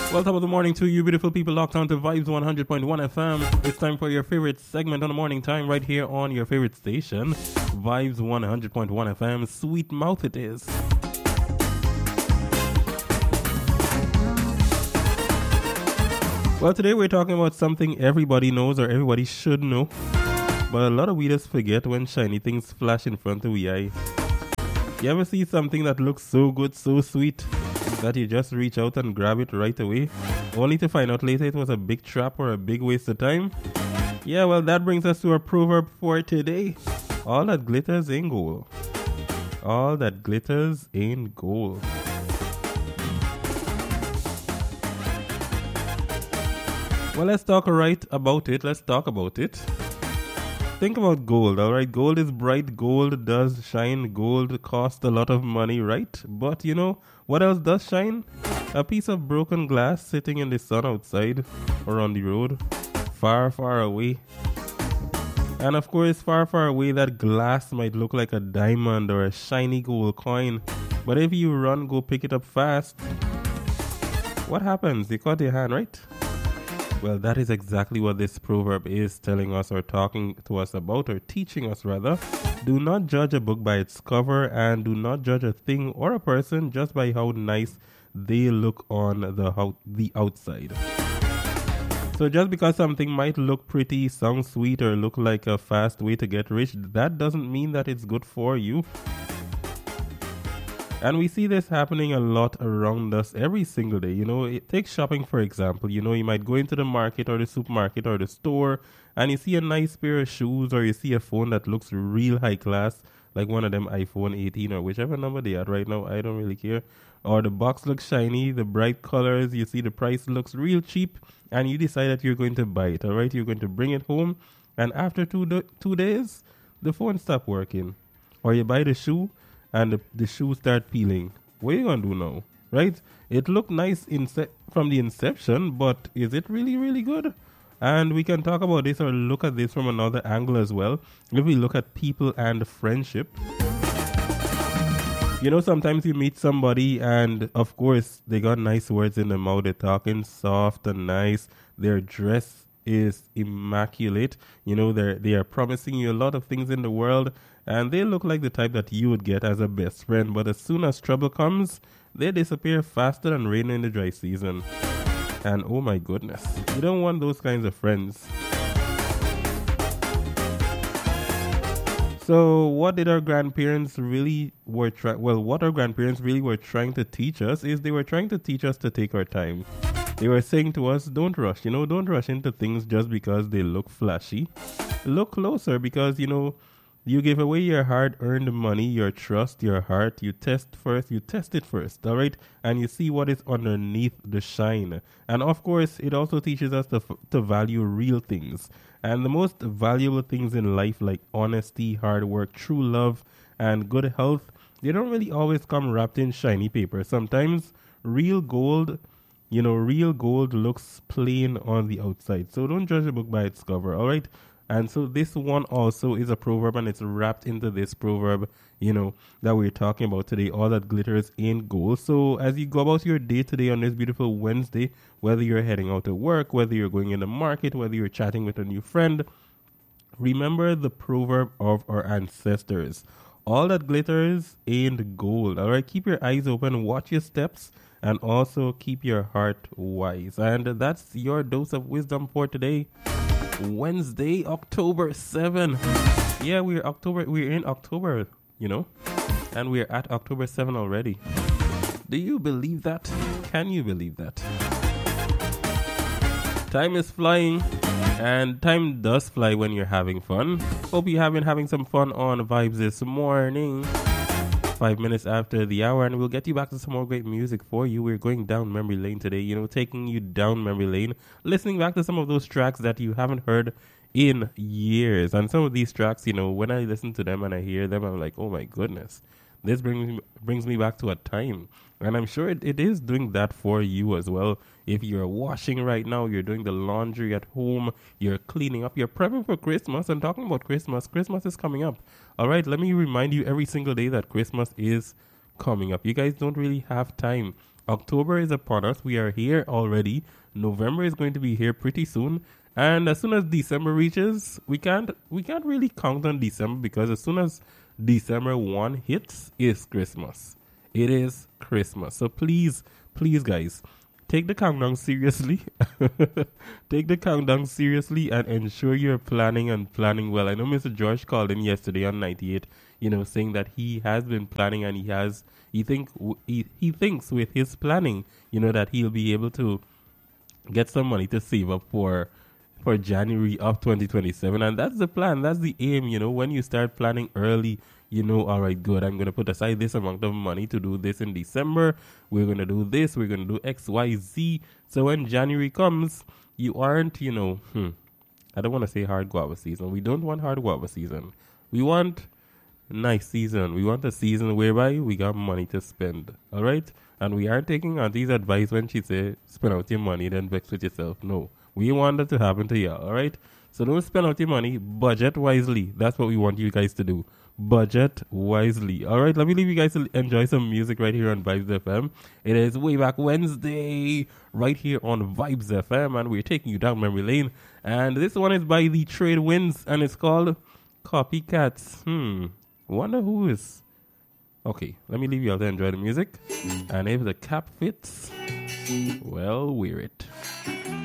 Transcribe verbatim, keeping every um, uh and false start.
Well, top of the morning to you beautiful people locked on to Vibes one hundred point one F M. It's time for your favorite segment on the morning time right here on your favorite station, Vibes one hundred point one F M. Sweet mouth it is. Well, today we're talking about something everybody knows or everybody should know, but a lot of we just forget when shiny things flash in front of the eye. You ever see something that looks so good, so sweet, that you just reach out and grab it right away, only to find out later it was a big trap or a big waste of time? Yeah, well, that brings us to our proverb for today. All that glitters ain't gold. All that glitters ain't gold. Well, let's talk right about it. Let's talk about it. Think about gold, alright? Gold is bright, gold does shine, gold costs a lot of money, right? But you know, what else does shine? A piece of broken glass sitting in the sun outside or on the road, far, far away. And of course, far, far away, that glass might look like a diamond or a shiny gold coin. But if you run, go pick it up fast, what happens? You caught your hand, right? Well, that is exactly what this proverb is telling us or talking to us about or teaching us rather. Do not judge a book by its cover and do not judge a thing or a person just by how nice they look on the how, the outside. So just because something might look pretty, sound sweet or look like a fast way to get rich, that doesn't mean that it's good for you. And we see this happening a lot around us every single day. You know, it takes shopping, for example. You know, you might go into the market or the supermarket or the store and you see a nice pair of shoes or you see a phone that looks real high class, like one of them iPhone eighteen or whichever number they are right now. I don't really care. Or the box looks shiny, the bright colors, you see the price looks real cheap and you decide that you're going to buy it, all right? You're going to bring it home and after two, do- two days, the phone stopped working. Or you buy the shoe and the, the shoes start peeling. What are you going to do now? Right? It looked nice ince- from the inception, but is it really, really good? And we can talk about this or look at this from another angle as well. If we look at people and friendship. You know, sometimes you meet somebody and, of course, they got nice words in their mouth. They're talking soft and nice. Their dress is immaculate. You know, they're, they are promising you a lot of things in the world. And they look like the type that you would get as a best friend. But as soon as trouble comes, they disappear faster than rain in the dry season. And oh my goodness, you don't want those kinds of friends. So what did our grandparents really were trying, well, what our grandparents really were trying to teach us is they were trying to teach us to take our time. They were saying to us, don't rush, you know, don't rush into things just because they look flashy. Look closer because, you know, you give away your hard-earned money, your trust, your heart. You test first. You test it first, all right? And you see what is underneath the shine. And, of course, it also teaches us to, f- to value real things. And the most valuable things in life like honesty, hard work, true love, and good health, they don't really always come wrapped in shiny paper. Sometimes real gold, you know, real gold looks plain on the outside. So don't judge a book by its cover, all right? And so this one also is a proverb and it's wrapped into this proverb, you know, that we're talking about today. All that glitters ain't gold. So as you go about your day today on this beautiful Wednesday, whether you're heading out to work, whether you're going in the market, whether you're chatting with a new friend, remember the proverb of our ancestors. All that glitters ain't gold. All right, keep your eyes open, watch your steps, and also keep your heart wise. And that's your dose of wisdom for today. Wednesday, October seventh. Yeah, we're October. We're in October, you know, and we're at October seventh already. Do you believe that? Can you believe that? Time is flying, and time does fly when you're having fun. Hope you have been having some fun on Vibes this morning. Five minutes after the hour, and we'll get you back to some more great music for you. We're going down memory lane today, you know, taking you down memory lane, listening back to some of those tracks that you haven't heard in years. And some of these tracks, you know, when I listen to them and I hear them, I'm like, oh my goodness, this brings me, brings me back to a time. And I'm sure it, it is doing that for you as well. If you're washing right now, you're doing the laundry at home, you're cleaning up, you're prepping for Christmas. And talking about Christmas, Christmas is coming up. All right, let me remind you every single day that Christmas is coming up. You guys don't really have time. October is upon us. We are here already. November is going to be here pretty soon. And as soon as December reaches, we can't we can't really count on December, because as soon as December first hits, is Christmas. It is Christmas. So please, please guys, take the countdown seriously. Take the countdown seriously and ensure you're planning and planning well. I know Mister George called in yesterday on ninety-eight, you know, saying that he has been planning, and he has he think he, he thinks with his planning, you know, that he'll be able to get some money to save up for for January of twenty twenty-seven. And that's the plan. That's the aim. You know, when you start planning early, you know, all right, good, I'm going to put aside this amount of money to do this in December. We're going to do this. We're going to do X, Y, Z. So when January comes, you aren't, you know, hmm, I don't want to say hard guava season. We don't want hard guava season. We want nice season. We want a season whereby we got money to spend. All right? And we aren't taking Auntie's advice when she say spend out your money, then vex with yourself. No. We want that to happen to you. All right? So don't spend out your money. Budget wisely. That's what we want you guys to do. Budget wisely. All right, let me leave you guys to enjoy some music right here on Vibes F M. It is Way Back Wednesday right here on Vibes F M, and we're taking you down memory lane. And this one is by the Trade Winds, and it's called Copycats. Hmm, wonder who is. Okay, let me leave you all to enjoy the music. And if the cap fits, well, wear it.